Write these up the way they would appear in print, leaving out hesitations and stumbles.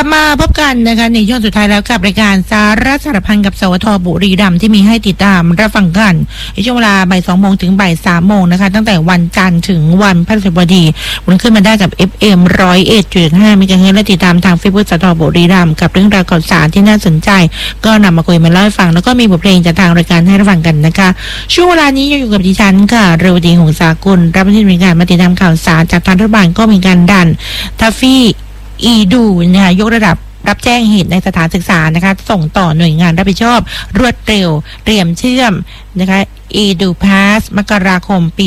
ลับมาพบกันนะคะในช่วงสุดท้ายแล้วกับรายการสาระสารพันกับสวทบุรีรัมย์ที่มีให้ติดตามรับฟังกันในช่วงเวลาบ่าย 2 โมงถึงบ่าย 3 โมงนะคะตั้งแต่วันจันทร์ถึงวันพฤหัสบดีวันขึ้นมาได้กับ FM 101.5 เมกะเฮิรตซ์และติดตามทาง Facebook สวทบุรีรัมย์กับเรื่องราวข่าวสารที่น่าสนใจก็นำมาคุยมาเล่าให้ฟังแล้วก็มีบทเพลงจากทางรายการให้รับฟังกันนะคะช่วงเวลานี้อยู่กับดิฉันค่ะเรวดีหงสากุลรับหน้าที่ในการมาติดตามข่าวสารจากทางรัฐบาลก็มีการดันทัฟฟี่อีดูนะคะยกระดับรับแจ้งเหตุในสถานศึกษานะคะส่งต่อหน่วยงานรับผิดชอบรวดเร็วเตรียมเชื่อมนะคะEdu Pass มกราคมปี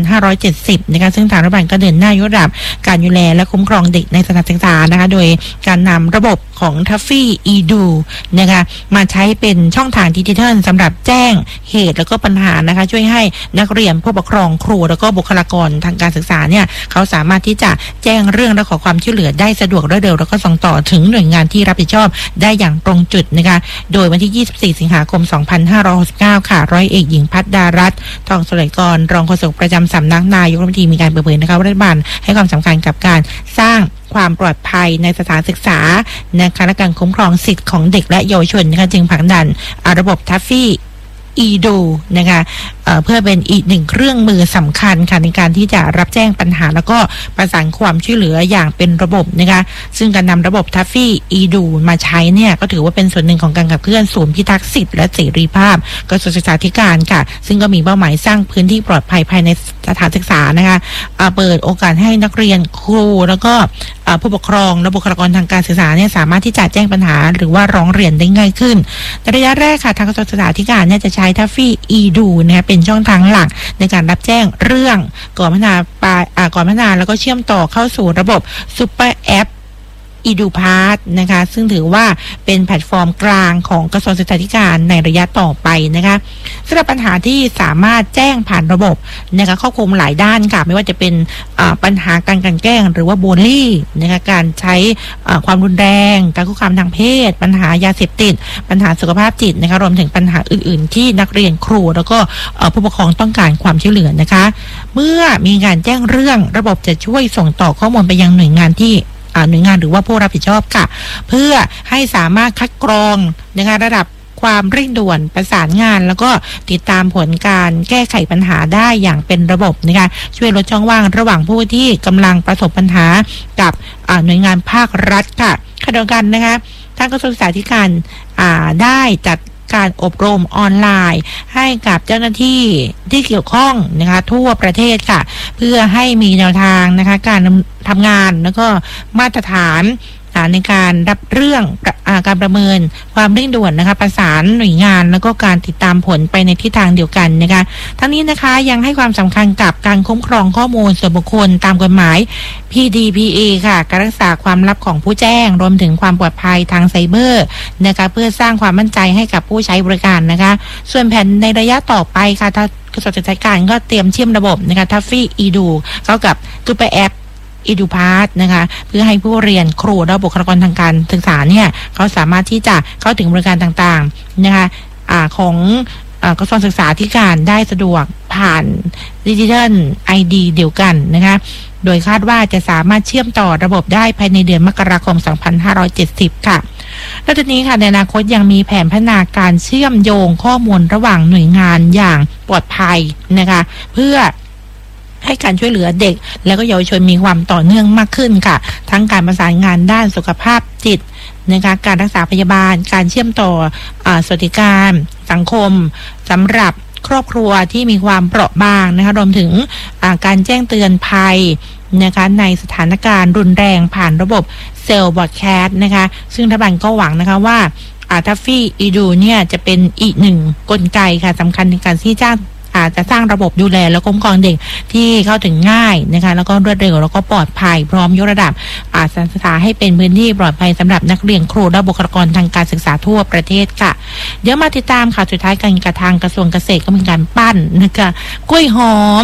2570 นะคะซึ่งทางรัฐบาลก็เดินหน้ายกระดับการดูแลและคุ้มครองเด็กในสถานศึกษานะคะโดยการนำระบบของ Tuffy Edu นะคะมาใช้เป็นช่องทางดิจิทัลสำหรับแจ้งเหตุแล้วก็ปัญหานะคะช่วยให้นักเรียนผู้ปกครองครูแล้วก็บุคลากรทางการศึกษาเนี่ยเขาสามารถที่จะแจ้งเรื่องและขอความช่วยเหลือได้สะดวกรวดเร็วแล้วก็ส่งต่อถึงหน่วยงานที่รับผิดชอบได้อย่างตรงจุดนะคะโดยวันที่ 24 สิงหาคม 2569 ค่ะร้อยเอกหญิงพัฒดารัตน์ทองสุไลกรรองโฆษกประจำสำนักนายกรัฐมนตรีมีการเปิดเผยนะคะว่ารัฐบาลให้ความสำคัญกับการสร้างความปลอดภัยในสถานศึกษานะคะและการคุ้มครองสิทธิ์ของเด็กและเยาวชนนะคะจึงผลักดันระบบ Tuffy Edu นะคะเพื่อเป็นอีกหนึ่งเครื่องมือสำคัญค่ะในการที่จะรับแจ้งปัญหาแล้วก็ประสานความช่วยเหลืออย่างเป็นระบบนะคะซึ่งการนำระบบ Tuffy Edu มาใช้เนี่ยก็ถือว่าเป็นส่วนหนึ่งของการขับเคลื่อนศูนย์พิทักษ์สิทธิและเสรีภาพกระทรวงศึกษาธิการค่ะซึ่งก็มีเป้าหมายสร้างพื้นที่ปลอดภัยภายในสถานศึกษานะคะเปิดโอกาสให้นักเรียนครูแล้วก็ผู้ปกครองและบุคลากรทางการศึกษาเนี่ยสามารถที่จะแจ้งปัญหาหรือว่าร้องเรียนได้ง่ายขึ้นในระยะแรกค่ะทางกระทรวงศึกษาธิการเนี่ยจะใช้ Tuffy Edu นะคะเป็นช่องทางหลักในการรับแจ้งเรื่องก่อนพัฒนาแล้วก็เชื่อมต่อเข้าสู่ระบบซุปเปอร์แอปEdu Pass นะคะซึ่งถือว่าเป็นแพลตฟอร์มกลางของกระทรวงศึกษาธิการในระยะต่อไปนะคะสำหรับปัญหาที่สามารถแจ้งผ่านระบบนะคะครอบคลุมหลายด้านค่ะไม่ว่าจะเป็นปัญหาการกลั่นแกล้งหรือว่าบูลลี่นะคะการใช้ความรุนแรงการคุกคามทางเพศปัญหายาเสพติดปัญหาสุขภาพจิตนะคะรวมถึงปัญหาอื่นๆที่นักเรียนครูแล้วก็ผู้ปกครองต้องการความช่วยเหลือนะคะเมื่อมีการแจ้งเรื่องระบบจะช่วยส่งต่อข้อมูลไปยังหน่วยงานที่หน่วยงานหรือว่าผู้รับผิดชอบค่ะเพื่อให้สามารถคัดกรองนะคะระดับความเร่งด่วนประสานงานแล้วก็ติดตามผลการแก้ไขปัญหาได้อย่างเป็นระบบนะคะช่วยลดช่องว่างระหว่างผู้ที่กำลังประสบปัญหากับหน่วยงานภาครัฐค่ะขณะเดียวกันนะคะทางกระทรวงศึกษาธิการได้จัดการอบรมออนไลน์ให้กับเจ้าหน้าที่ที่เกี่ยวข้องนะคะทั่วประเทศค่ะเพื่อให้มีแนวทางนะคะการทำงานแล้วก็มาตรฐานในการรับเรื่องการประเมินความเร่งด่วนนะคะประสานหน่วยงานแล้วก็การติดตามผลไปในทิศทางเดียวกันนะคะทั้งนี้นะคะยังให้ความสำคัญกับการคุ้มครองข้อมูลส่วนบุคคลตามกฎหมาย PDPA ค่ะการรักษาความลับของผู้แจ้งรวมถึงความปลอดภัยทางไซเบอร์นะคะเพื่อสร้างความมั่นใจให้กับผู้ใช้บริการนะคะส่วนแผนในระยะต่อไปค่ะกระทรวงศึกษาธิการก็เตรียมเชื่อมระบบนะคะ Tuffy Edu เข้ากับซุปเปอร์แอปEdu Pass นะคะเพื่อให้ผู้เรียนครูและบุคลากรทางการศึกษาเนี่ยเขาสามารถที่จะเข้าถึงบริการต่างๆนะคะของกระทรวงศึกษาธิการได้สะดวกผ่านดิจิทัล ID เดียวกันนะคะโดยคาดว่าจะสามารถเชื่อมต่อระบบได้ภายในเดือนมกราคม 2570 ค่ะนอกจากนี้ค่ะในอนาคตยังมีแผนพัฒนาการเชื่อมโยงข้อมูลระหว่างหน่วยงานอย่างปลอดภัยนะคะเพื่อให้การช่วยเหลือเด็กและก็เยาวชนมีความต่อเนื่องมากขึ้นค่ะทั้งการประสานงานด้านสุขภาพจิตนะคะการรักษาพยาบาลการเชื่อมต่อสวัสดิการสังคมสำหรับครอบครัวที่มีความเปราะบางนะคะรวมถึงการแจ้งเตือนภัยนะคะในสถานการณ์รุนแรงผ่านระบบเซลล์บอดแคสต์นะคะซึ่งรัฐบาลก็หวังนะคะว่าTuffy Edu เนี่ยจะเป็นอีกหนึ่งกลไกค่ะสำคัญในการที่จะสร้างระบบดูแลและคุ้มครองเด็กที่เข้าถึงง่ายนะคะแล้วก็รวดเร็วแล้วก็ปลอดภัยพร้อมยกระดับสถานศึกษาให้เป็นพื้นที่ปลอดภัยสำหรับนักเรียนครูและบุคลากรทางการศึกษาทั่วประเทศค่ะเดี๋ยวมาติดตามข่าวสุดท้ายกันกับทางกระทรวงเกษตรก็มีการปั้นนะคะกล้วยหอม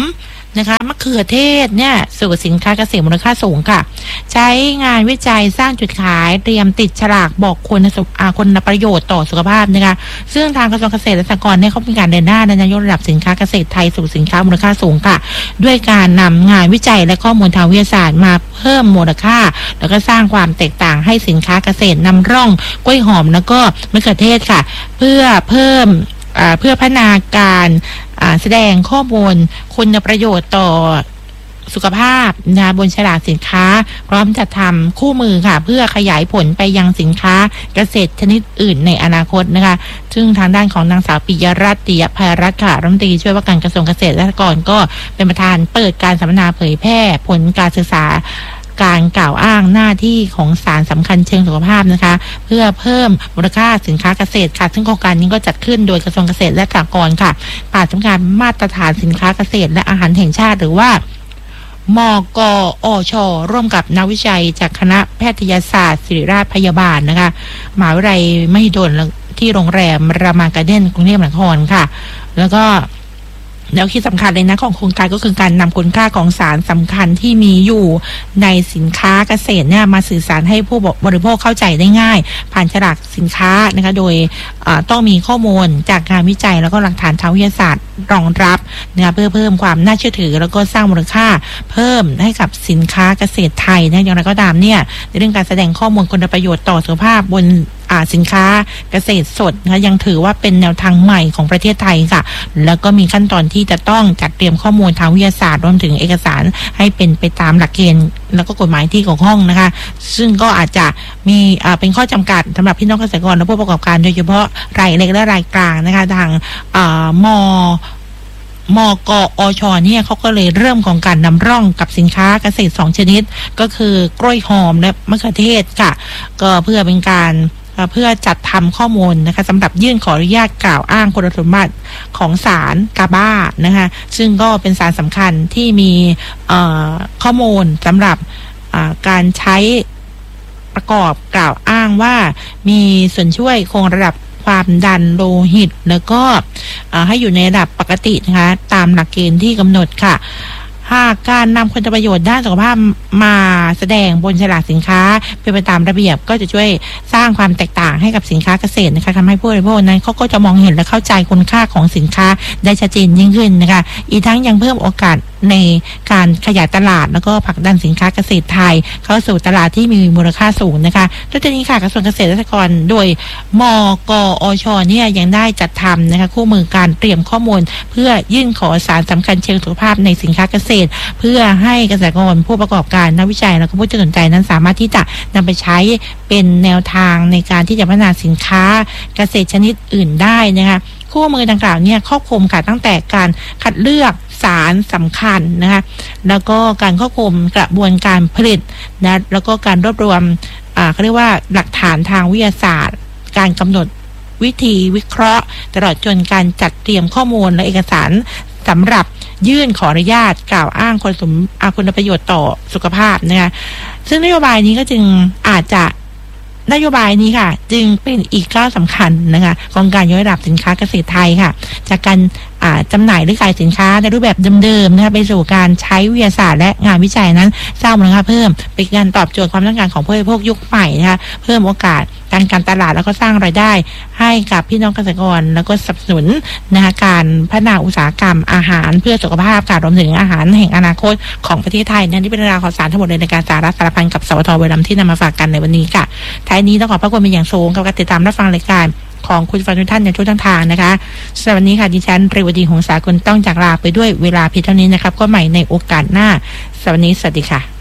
นะคะมะเขือเทศเนี่ยสู่สินค้าเกษตรมูลค่าสูงค่ะใช้งานวิจัยสร้างจุดขายเตรียมติดฉลากบอกคุณประโยชน์ต่อสุขภาพนะคะซึ่งทางกระทรวงเกษตรและสหกรณ์เนี่ยเขามีการเดินหน้าในยกระดับสินค้าเกษตรไทยสู่สินค้ามูลค่าสูงค่ะด้วยการนำงานวิจัยและข้อมูลทางวิทยาศาสตร์มาเพิ่มมูลค่าแล้วก็สร้างความแตกต่างให้สินค้าเกษตรนำร่องกล้วยหอมแล้วก็มะเขือเทศค่ะเพื่อพัฒนาการแสดงข้อมูลคุณประโยชน์ต่อสุขภาพนะบนฉลากสินค้าพร้อมจัดทำคู่มือค่ะเพื่อขยายผลไปยังสินค้าเกษตรชนิดอื่นในอนาคตนะคะซึ่งทางด้านของนางสาวปิยรัตน์ ติยภัยรัตน์ค่ะรัฐมนตรีช่วยว่าการกระทรวงเกษตรและสหกรณ์ก็เป็นประธานเปิดการสัมมนาเผยแพร่ผลการศึกษาการกล่าวอ้างหน้าที่ของสารสำคัญเชิงสุขภาพนะคะเพื่อเพิ่มมูลค่าสินค้าเกษตรค่ะซึ่งโครงการนี้ก็จัดขึ้นโดยกระทรวงเกษตรและสหกรณ์ค่ะผ่านสำนักงานมาตรฐานสินค้าเกษตรและอาหารแห่งชาติหรือว่ามกอช.ร่วมกับนักวิจัยจากคณะแพทยศาสตร์ศิริราชพยาบาลนะคะมหาวิทยาลัยมหิดลที่โรงแรมรามาการ์เด้นกรุงเทพมหานครค่ะแล้วก็แล้วที่สำคัญเลยนะของโครงการก็คือการนำคุณค่าของสารสำคัญที่มีอยู่ในสินค้าเกษตรเนี่ยมาสื่อสารให้ผู้บริโภคเข้าใจได้ง่ายผ่านฉลากสินค้านะคะโดยต้องมีข้อมูลจากงานวิจัยแล้วก็หลักฐานทางวิทยาศาสตร์รองรับนะคะเพื่อเพิ่มความน่าเชื่อถือแล้วก็สร้างมูลค่าเพิ่มให้กับสินค้าเกษตรไทยนะอย่างไรก็ตามเนี่ยในเรื่องการแสดงข้อมูลคุณประโยชน์ต่อสุขภาพบนสินค้าเกษตรสดนะคะยังถือว่าเป็นแนวทางใหม่ของประเทศไทยค่ะแล้วก็มีขั้นตอนที่จะต้องจัดเตรียมข้อมูลทางวิทยาศาสตร์รวมถึงเอกสารให้เป็นไปตามหลักเกณฑ์แล้วก็กฎหมายที่เกี่ยวข้องนะคะซึ่งก็อาจจะมีเป็นข้อจำกัดสำหรับพี่น้องเกษตรกรและผู้ประกอบการโดยเฉพาะรายเล็กและรายกลางนะคะทางมกอช.เนี่ยเขาก็เลยเริ่มของการนำร่องกับสินค้าเกษตร2ชนิดก็คือกล้วยหอมและมะเขือเทศค่ะก็เพื่อเป็นการเพื่อจัดทำข้อมูลนะคะสำหรับยื่นขออนุญาตกล่าวอ้างคุณสมบัติของสารกาบานะคะซึ่งก็เป็นสารสำคัญที่มีข้อมูลสำหรับการใช้ประกอบกล่าวอ้างว่ามีส่วนช่วยคงระดับความดันโลหิตแล้วก็ให้อยู่ในระดับปกตินะคะตามหลักเกณฑ์ที่กำหนดค่ะหากการนำคุณประโยชน์ด้านสุขภาพมาแสดงบนฉลากสินค้าเป็นไปตามระเบียบก็จะช่วยสร้างความแตกต่างให้กับสินค้าเกษตรนะคะทำให้ผู้บริโภคนั้นเขาก็จะมองเห็นและเข้าใจคุณค่าของสินค้าได้ชัดเจนยิ่งขึ้นนะคะอีกทั้งยังเพิ่มโอกาสในการขยายตลาดแล้วก็ผลักดันสินค้าเกษตรไทยเข้าสู่ตลาดที่มีมูลค่าสูงนะคะด้วยนี้ค่ะกระทรวงเกษตรและสหกรณ์โดยมกอช.เนี่ยยังได้จัดทำนะคะคู่มือการเตรียมข้อมูลเพื่อยื่นขอสารสำคัญเชิงสุขภาพในสินค้าเกษตรเพื่อให้เกษตรกรผู้ประกอบการนักวิจัยและผู้สนใจนั้นสามารถที่จะนำไปใช้เป็นแนวทางในการที่จะพัฒนาสินค้าเกษตรชนิดอื่นได้นะคะคู่มือดังกล่าวเนี่ยครอบคลุมค่ะตั้งแต่การคัดเลือกสารสำคัญนะคะแล้วก็การควบคุมกระบวนการผลิตนะแล้วก็การรวบรวมเขาเรียกว่าหลักฐานทางวิทยาศาสตร์การกำหนดวิธีวิเคราะห์ตลอดจนการจัดเตรียมข้อมูลและเอกสารสำหรับยื่นขออนุญาตกล่าวอ้างคุณประโยชน์ต่อสุขภาพนะคะซึ่งนโยบายนี้ก็จึงอาจจะนโยบายนี้ค่ะจึงเป็นอีกก้าวสำคัญนะคะของการยกระดับสินค้าเกษตรไทยค่ะจากการจำหน่ายหรือขายสินค้าในรูปแบบเดิมๆนะคะไปสู่การใช้วิทยาศาสตร์และงานวิจัยนั้นสร้างมูลค่าเพิ่มเป็นการตอบโจทย์ความต้องการของผู้บริโภคยุคใหม่นะคะเพิ่มโอกาสการตลาดแล้วก็สร้างรายได้ให้กับพี่น้องเกษตรกรแล้วก็สนับสนุนนะคะการพัฒนาอุตสาหกรรมอาหารเพื่อสุขภาพการรวมถึงอาหารแห่งอนาคตของประเทศไทยนั่นที่เป็นราวข่าวสารทั้งหมดเลยในการสาระสารพันกับสวท.บุรีรัมย์ที่นำมาฝากกันในวันนี้ค่ะท้ายนี้ต้องขอบพระคุณเป็นอย่างสูงกับการติดตามรับฟังรายการของคุณฟังทุกท่านในทุกช่องทางนะคะสำหรับวันนี้ค่ะดิฉันเรวดีหงสากุลต้องจากลาไปด้วยเวลาเพียงเท่านี้นะครับก็ใหม่ในโอกาสหน้าสวัสดีค่ะ